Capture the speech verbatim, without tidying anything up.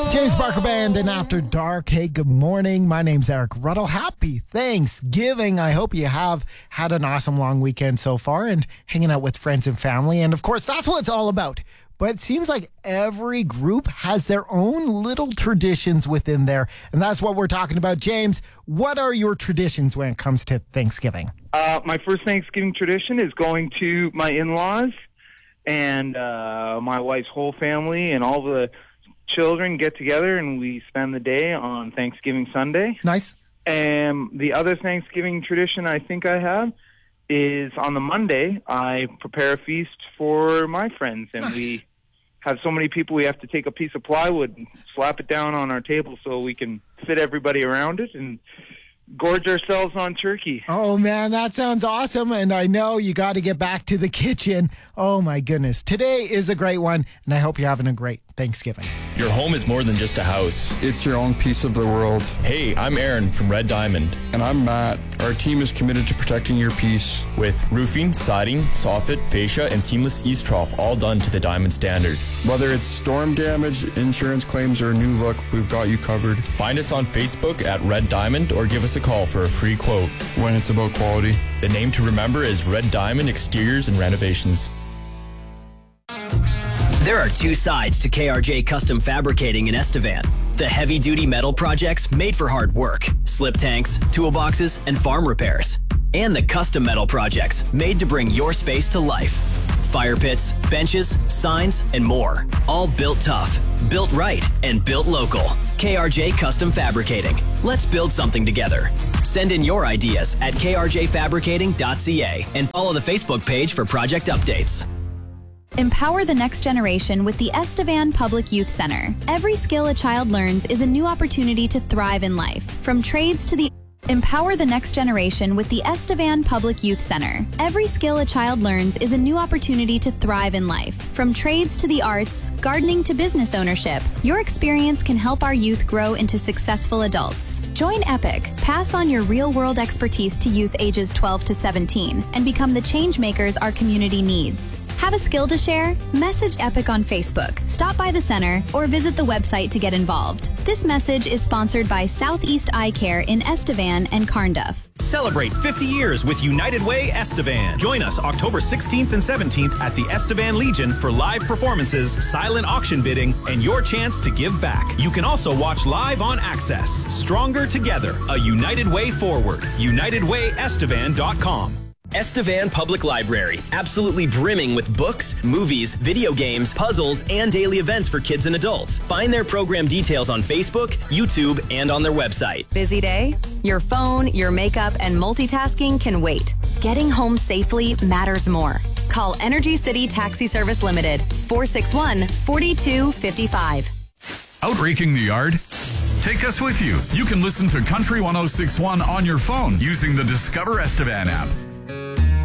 James Barker Band and After Dark. Hey, good morning. My name's Eric Ruddle. Happy Thanksgiving. I hope you have had an awesome long weekend so far and hanging out with friends and family. And of course, that's what it's all about. But it seems like every group has their own little traditions within there. And that's what we're talking about. James, what are your traditions when it comes to Thanksgiving? Uh, my first Thanksgiving tradition is going to my in-laws and uh, my wife's whole family and all the children get together and we spend the day on Thanksgiving Sunday. Nice. And the other Thanksgiving tradition I think I have is on the Monday, I prepare a feast for my friends. And nice. We have so many people, we have to take a piece of plywood and slap it down on our table so we can fit everybody around it and gorge ourselves on turkey. Oh, man, that sounds awesome. And I know you got to get back to the kitchen. Oh, my goodness. Today is a great one, and I hope you're having a great Thanksgiving. Your home is more than just a house. It's your own piece of the world. Hey, I'm Aaron from Red Diamond. And I'm Matt. Our team is committed to protecting your peace. With roofing, siding, soffit, fascia, and seamless east trough all done to the Diamond standard. Whether it's storm damage, insurance claims, or a new look, we've got you covered. Find us on Facebook at Red Diamond or give us a call for a free quote. When it's about quality. The name to remember is Red Diamond Exteriors and Renovations. There are two sides to K R J Custom Fabricating in Estevan. The heavy-duty metal projects made for hard work, slip tanks, toolboxes, and farm repairs. And the custom metal projects made to bring your space to life. Fire pits, benches, signs, and more. All built tough, built right, and built local. K R J Custom Fabricating. Let's build something together. Send in your ideas at k r j fabricating dot c a and follow the Facebook page for project updates. Empower the next generation with the Estevan Public Youth Center. Every skill a child learns is a new opportunity to thrive in life. From trades to the Empower the next generation with the Estevan Public Youth Center. Every skill a child learns is a new opportunity to thrive in life. From trades to the arts, gardening to business ownership, your experience can help our youth grow into successful adults. Join EPIC. Pass on your real-world expertise to youth ages twelve to seventeen and become the change makers our community needs. Have a skill to share? Message EPIC on Facebook, stop by the center, or visit the website to get involved. This message is sponsored by Southeast Eye Care in Estevan and Carnduff. Celebrate fifty years with United Way Estevan. Join us October sixteenth and seventeenth at the Estevan Legion for live performances, silent auction bidding, and your chance to give back. You can also watch live on Access. Stronger Together, a United Way forward. united way estevan dot com. Estevan Public Library, absolutely brimming with books, movies, video games, puzzles, and daily events for kids and adults. Find their program details on Facebook, YouTube, and on their website. Busy day? Your phone, your makeup, and multitasking can wait. Getting home safely matters more. Call Energy City Taxi Service Limited, four six one, four two five five. Out raking the yard? Take us with you. You can listen to Country one oh six point one on your phone using the Discover Estevan app.